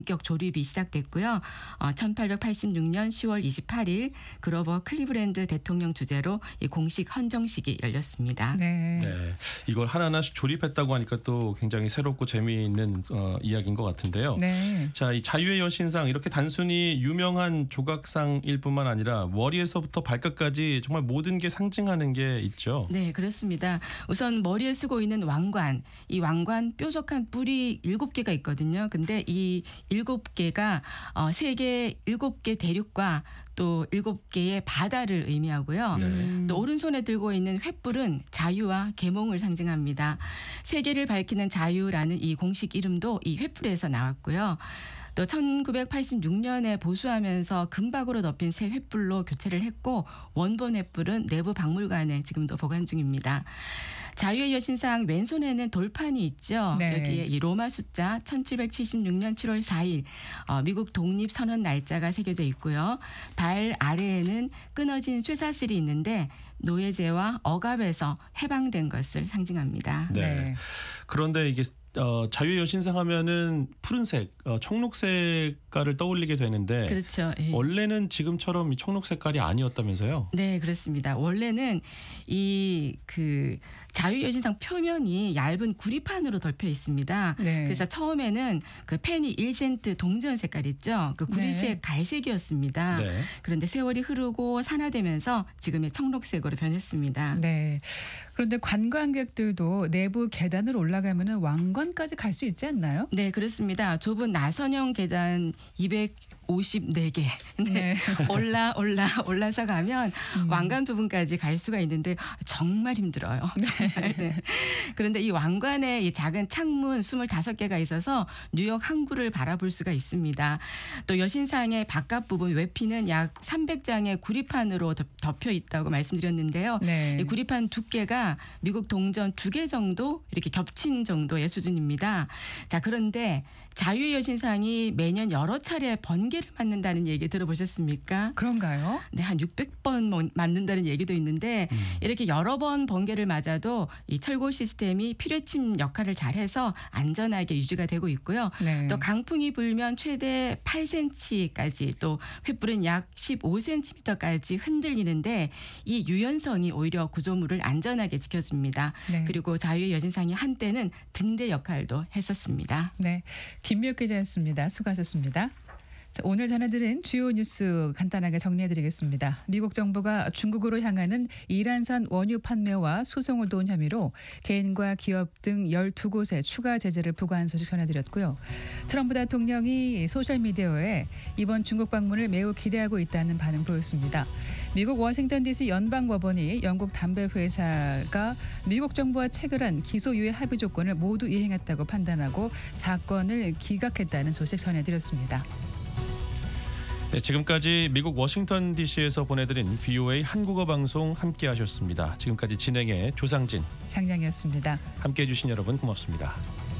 본격 조립이 시작됐고요. 1886년 10월 28일 그로버 클리브랜드 대통령 주재로 이 공식 헌정식이 열렸습니다. 네. 네, 이걸 하나하나씩 조립했다고 하니까 또 굉장히 새롭고 재미있는 이야기인 것 같은데요. 네. 자, 이 자유의 여신상 이렇게 단순히 유명한 조각상일 뿐만 아니라 머리에서부터 발끝까지 정말 모든 게 상징하는 게 있죠. 네, 그렇습니다. 우선 머리에 쓰고 있는 왕관, 이 왕관 뾰족한 뿔이 7개가 있거든요. 근데 이 7개가 세계 7개 대륙과 또 7개의 바다를 의미하고요. 또 오른손에 들고 있는 횃불은 자유와 계몽을 상징합니다. 세계를 밝히는 자유라는 이 공식 이름도 이 횃불에서 나왔고요. 또 1986년에 보수하면서 금박으로 덮인 새 횃불로 교체를 했고 원본 횃불은 내부 박물관에 지금도 보관 중입니다. 자유의 여신상 왼손에는 돌판이 있죠. 네. 여기에 이 로마 숫자 1776년 7월 4일 미국 독립선언 날짜가 새겨져 있고요. 발 아래에는 끊어진 쇠사슬이 있는데 노예제와 억압에서 해방된 것을 상징합니다. 네. 네. 그런데 이게 자유의 여신상 하면은 푸른색, 청록 색깔을 떠올리게 되는데 그렇죠. 예. 원래는 지금처럼 이 청록 색깔이 아니었다면서요? 네, 그렇습니다. 원래는 이 자유의 여신상 표면이 얇은 구리판으로 덮여 있습니다. 네. 그래서 처음에는 그 펜이 1센트 동전 색깔 있죠. 그 구리색 네. 갈색이었습니다. 네. 그런데 세월이 흐르고 산화되면서 지금의 청록색으로 변했습니다. 네. 그런데 관광객들도 내부 계단을 올라가면은 왕관까지 갈 수 있지 않나요? 네, 그렇습니다. 좁은 나선형 계단 254개 네. 올라서 가면 왕관 부분까지 갈 수가 있는데 정말 힘들어요. 정말. 네. 그런데 이 왕관에 이 작은 창문 25개가 있어서 뉴욕 항구를 바라볼 수가 있습니다. 또 여신상의 바깥 부분 외피는 약 300장의 구리판으로 덮여 있다고 말씀드렸는데요. 네. 이 구리판 두께가 미국 동전 2개 정도 이렇게 겹친 정도의 수준입니다. 자, 그런데 자유의 여신상이 매년 여러 차례 번개를 맞는다는 얘기 들어보셨습니까? 그런가요? 네, 한 600번 맞는다는 얘기도 있는데 이렇게 여러 번 번개를 맞아도 이 철골 시스템이 피뢰침 역할을 잘해서 안전하게 유지가 되고 있고요. 네. 또 강풍이 불면 최대 8cm까지 또 횃불은 약 15cm까지 흔들리는데 이 유연성이 오히려 구조물을 안전하게 지켜줍니다. 네. 그리고 자유의 여신상이 한때는 등대 역할도 했었습니다. 네. 김미옥 기자였습니다. 수고하셨습니다. 자, 오늘 전해드린 주요 뉴스 간단하게 정리해드리겠습니다. 미국 정부가 중국으로 향하는 이란산 원유 판매와 수송을 도운 혐의로 개인과 기업 등 12곳에 추가 제재를 부과한 소식 전해드렸고요. 트럼프 대통령이 소셜미디어에 이번 중국 방문을 매우 기대하고 있다는 반응 보였습니다. 미국 워싱턴 DC 연방법원이 영국 담배 회사가 미국 정부와 체결한 기소유예 합의 조건을 모두 이행했다고 판단하고 사건을 기각했다는 소식 전해드렸습니다. 네, 지금까지 미국 워싱턴 DC에서 보내드린 VOA 한국어 방송 함께하셨습니다. 지금까지 진행의 조상진, 장량이었습니다. 함께해 주신 여러분 고맙습니다.